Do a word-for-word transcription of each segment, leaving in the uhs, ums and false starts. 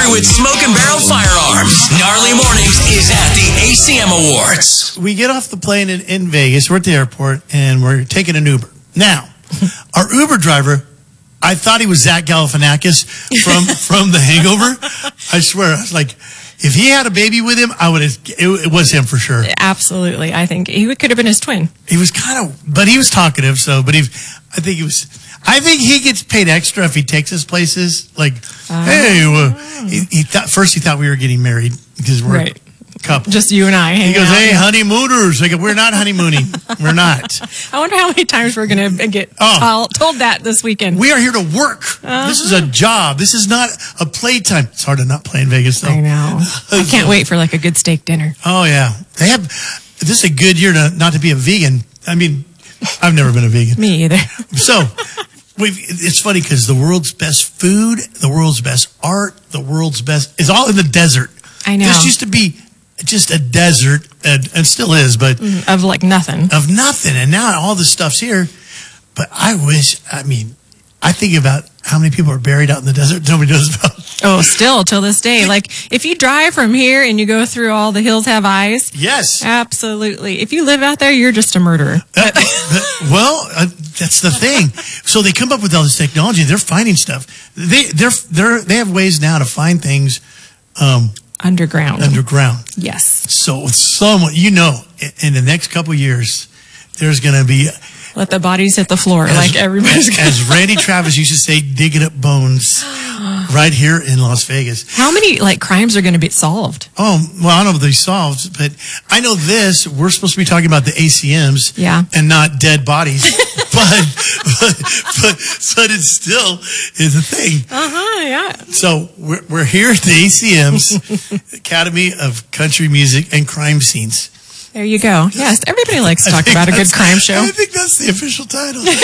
country with Smoke and Barrel Firearms. Gnarly Mornings is at the A C M Awards. We get off the plane in, in Vegas. We're at the airport, and we're taking an Uber. Now, our Uber driver, I thought he was Zach Galifianakis from, from The Hangover. I swear, I was like, if he had a baby with him, I would have, it, it was him for sure. Absolutely. I think he could have been his twin. He was kind of, but he was talkative, so, but he, I think he was, I think he gets paid extra if he takes us places. Like, uh, hey, well, he, he thought, first he thought we were getting married because we're right. a couple. Just you and I. He goes, out. hey, honeymooners. Like, we're not honeymooning. We're not. I wonder how many times we're going to get oh. told that this weekend. We are here to work. Uh-huh. This is a job. This is not a playtime. It's hard to not play in Vegas, though. I know. I can't wait for like a good steak dinner. Oh, yeah. They have, this is a good year to not to be a vegan. I mean, I've never been a vegan. Me either. So, we've, it's funny because the world's best food, the world's best art, the world's best, is all in the desert. I know. This used to be just a desert, and, and still is, but. Of like nothing. Of nothing. And now all this stuff's here. But I wish, I mean, I think about how many people are buried out in the desert nobody knows about. Oh, still till this day. Like, if you drive from here and you go through all the hills have eyes. Yes. Absolutely. If you live out there, you're just a murderer. Uh, uh, well, uh, that's the thing. So they come up with all this technology. They're finding stuff. They they're they're they have ways now to find things um, underground. Underground. Yes. So someone, you know, in the next couple of years, there's going to be. Let the bodies hit the floor as, like everybody's going As Randy Travis used to say, digging up bones right here in Las Vegas. How many like crimes are going to be solved? Oh, well, I don't know if they solved, but I know this. We're supposed to be talking about the A C Ms yeah. and not dead bodies. but, but, but, but it still is a thing. Uh-huh, yeah. So we're, we're here at the A C Ms, Academy of Country Music and Crime Scenes. There you go. Yes, everybody likes to talk about a good crime show. I think that's the official title. All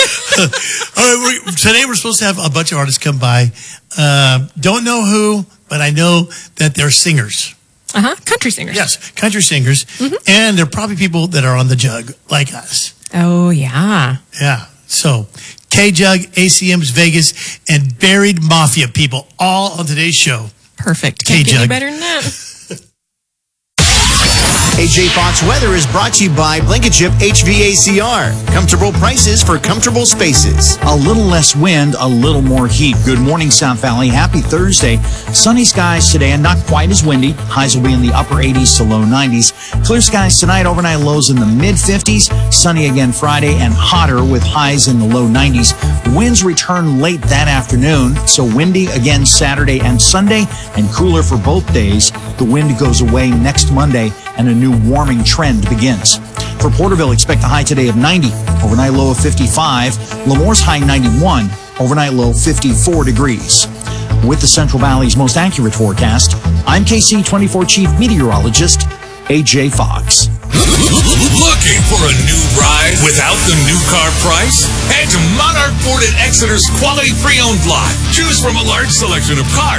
right, we're, today we're supposed to have a bunch of artists come by. Uh, don't know who, but I know that they're singers. Uh-huh, country singers. Yes, country singers. Mm-hmm. And they're probably people that are on the jug, like us. Oh, yeah. Yeah. So, K-Jug, A C Ms, Vegas, and Buried Mafia people, all on today's show. Perfect. Can't K-Jug. get any better than that. A J Fox Weather is brought to you by Blankenship H V A C R. Comfortable prices for comfortable spaces. A little less wind, a little more heat. Good morning, South Valley. Happy Thursday. Sunny skies today and not quite as windy. Highs will be in the upper eighties to low nineties. Clear skies tonight, overnight lows in the mid fifties. Sunny again Friday and hotter with highs in the low nineties. Winds return late that afternoon, so windy again Saturday and Sunday and cooler for both days. The wind goes away next Monday and a new warming trend begins. For Porterville, expect a high today of ninety, overnight low of fifty-five. Lemore's high ninety-one, overnight low fifty-four degrees. With the Central Valley's most accurate forecast, I'm K C twenty-four Chief Meteorologist A J Fox. Looking for a new ride without the new car price? Head to Monarch Ford at Exeter's quality pre-owned lot. Choose from a large selection of cars